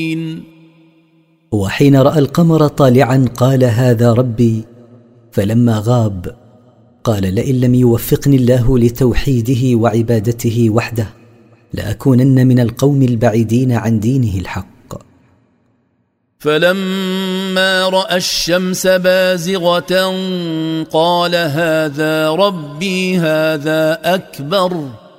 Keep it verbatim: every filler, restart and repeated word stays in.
وحين رأى القمر طالعا قال هذا ربي، فلما غاب قال لئن لم يوفقني الله لتوحيده وعبادته وحده لأكونن من القوم البعيدين عن دينه الحق. فلما رأى الشمس بازغة قال هذا ربي هذا أكبر.